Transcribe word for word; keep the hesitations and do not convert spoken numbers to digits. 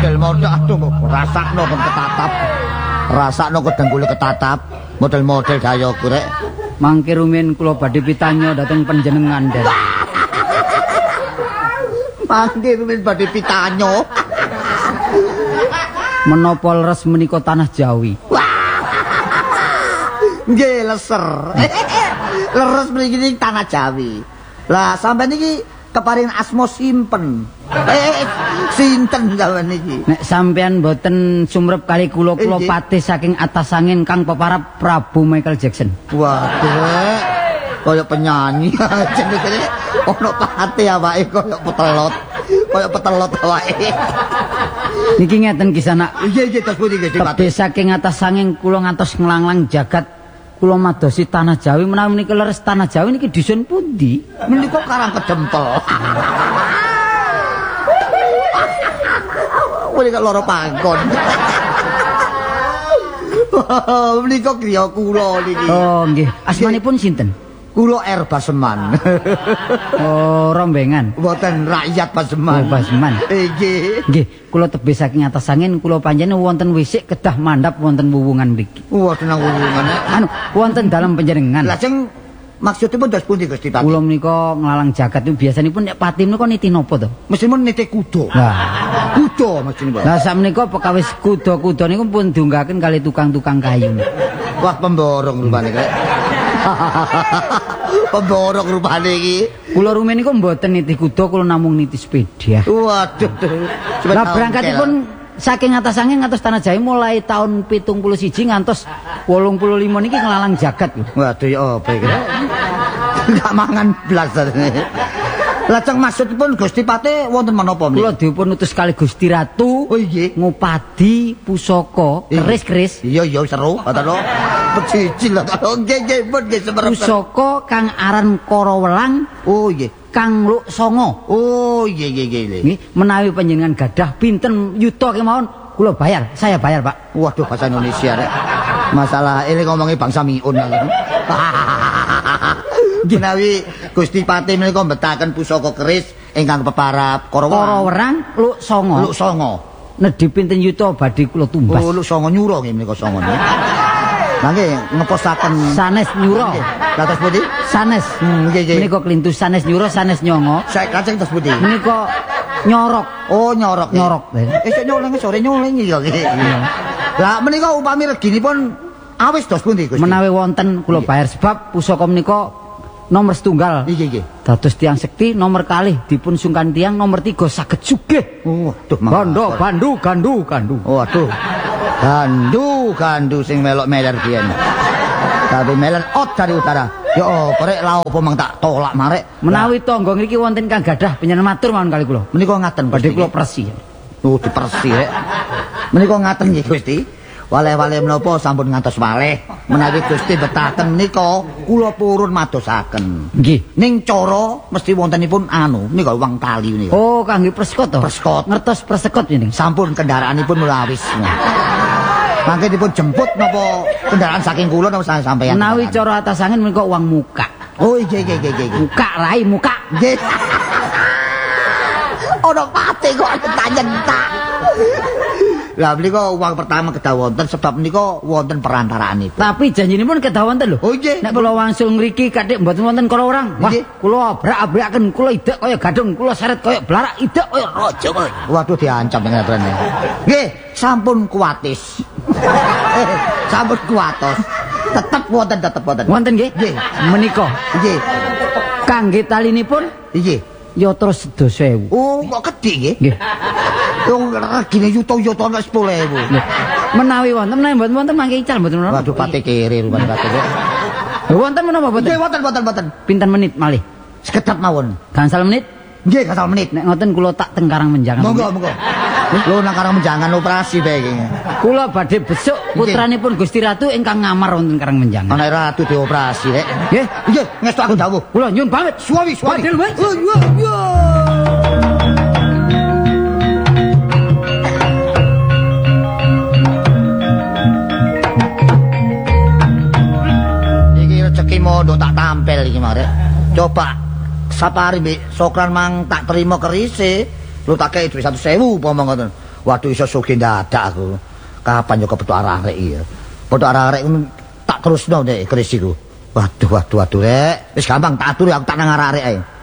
model-model aduh rasakno kon ketatap. Rasakno kedengkule ketatap. Model-model dayoku rek. Mangke rumiyin kula badhe pitanyo dhateng panjenengan, Den. Mangke rumiyin badhe pitanyo. Menapa leres menika tanah Jawi? Nggih, leser. Leres mriki tanah Jawi. Lah sampean iki keparing asma simpen. Eh, sinten sampean niki? Nek sampean mboten sumrep kali kula kula patih saking atas angin kang peparap Prabu Michael Jackson. Waduh. Kaya penyanyi jenenge ono patih awake kaya petelot. Kaya petelot awake. Niki ngeten Kisanak. Iya iya terus pundi Gusti Patih. Tebih saking atas angin kula ngantos nglanglang jagat kula madosi tanah Jawi menawi menika leres tanah Jawi niki dusun pundi? Menika Karang Kedempel. Menika loro panggon. Menika griya kula niki. Oh nggih. Asmanipun sinten? Kula R Baseman. Oh, rombengan. Mboten rakyat Baseman. Oh, Baseman. Nggih. Nggih, kula tebih saking atas angin kula panjenengan wonten wisik kedah mandhap wonten wuwungan mriki. Wah, tenang wuwungan. Anu, wonten dalem panjenengan. Lajeng maksudipun dos pundi Gusti Patih? Kula menika nglalang jagat niku biasanipun nek pati menika niti napa to? Mestinipun niti kuda. Lah, kuda mestinipun. lah sakmenika perkawis kuda-kuda niku pun diunggahaken kali tukang-tukang kayu. Wah, pemborong rupane kek. Pemborong rupane iki. Kula rumiyin niku mboten niti kuda, kula namung niti sepeda. Waduh. Lah berangkatipun saking atas angin ngantos tanah Jawi mulai tahun pitung puluh siji ngantos wolung puluh lima niki nglalang jagat. Waduh ya apa iki? Enggak mangan blas. Lajeng maksudipun Gusti Patih wonten menapa menika? Kula dipun utus kali Gusti Ratu. Oh nggih. Ngupadi pusaka keris-keris. Iya iya seru, ngoten lho. Pecicil lho. Nggih nggih pun nggih semerep. Pusaka kang aran Karawelang. Oh nggih. Kang Luk Songo. Oh iya iya iya. Nggih, menawi panjenengan gadah pinten yuta kemawon kula bayar, saya bayar, Pak. Waduh bahasa Indonesia rek. Masalah ini ngomongin bangsa miun. Menawi Gusti Patih menika mbetaken pusaka keris ingkang peparap Karawelang Luk Songo. Luk Songo. Nedhi pinten yuta badhe kula tumbas. Oh Luk Songo nyuro nggih menika Songo. Nggih ngeposaken sanes nyuro. Kados pundi? Sanes. Nggih nggih. Menika klintu sanes nyuro sanes nyongo. Saya kaceng terus pundi? Menika nyorok. Oh nyorok. Nyorok. Eh sik nyoleng sore nyoleng iki kok. Lah menika upami reginipun awis dos pundi Gusti? Menawi wonten kula bayar sebab pusaka menika nomor setunggal. Nggih nggih. Dados tiyang sekti nomor kalih dipun sungkan tiyang nomor tiga saged sugih. Waduh Bondo bandu gandu gandu. Waduh. Gandu gandu sing melok meler biyen. Tapi meler ot dari utara. Ya apa rek lha opo mang tak tolak marek. Menawi tangga ngriki wonten kang gadah panjenengan matur mawon kali kula. Menika ngaten badhe kula persi. Oh dipersi rek. Menika ngaten nggih Gusti. Waleh-waleh menapa sampun ngantos waleh. Menawi Gusti betaken menika kula purun madosaken. Nggih. Ning cara mesti wontenipun anu menika wong tali menika. Oh kangge persekot to? Persekot. Ngertos persekot ini. Sampun kendaraanipun mulawis. Mangke dipun jemput napa kendaraan saking kula napa sampeyan? Menawi cara atas angin menika uang muka. Oh iya iya iya iya. Muka rai muka. Nggih. Ono pate kok nyentak. Lah menika uang pertama kedah wonten sebab menika wonten perantaraanipun. Tapi janjinipun kedah wonten lho. Oh nggih. Nek kula wangsul ngriki kathik mboten wonten Karawelang. Wah, kula abrak-abraken, kula idek kaya gadung, kula seret kaya blarak, idek kaya raja kaya. Waduh diancam dengan rene. Nggih, sampun kuatis. Sampun kuatos. Tetep wonten tetep wonten. Wonten nggih? Nggih. Menika. Nggih. Kangge talinipun nggih. Ya terus sedasa ewu. Oh, kok gedhe nggih? Nggih. Wong regine yuta-yuta nek sepuluh ewu. Menawi wonten menawi mboten wonten mangke ical mboten menapa. Waduh pate kiri rupan pate. Wonten menapa mboten? Nggih wonten wonten wonten. Pinten menit malih? Sekedap mawon. Gangsal menit? Nggih gangsal menit. Nek ngoten kula tak teng Karang Menjangan. Monggo monggo. Lho nang Karang Menjangan operasi bae iki. Kula badhe besuk putranipun Gusti Ratu ingkang ngamar wonten Karang Menjangan. Ana ratu dioperasi rek. Nggih, nggih ngestu aku dawuh. Kula nyuwun pamit. Suwi suwi. Badhe wae. Oh iya iya. Iki rezeki mondo tak tampil iki marek. Coba sapari mbek Sokran mang tak terima kerise. Lu tak kei duit satu sewu pomong ngoten. Waduh iso sugih dadak aku. Kapan yo kepethuk arek-arek iki ya. Pethuk arek-arek tak terusno nek keris iku. Waduh waduh waduh rek. Wis gampang tak aturi aku tak nang arek-arek ae.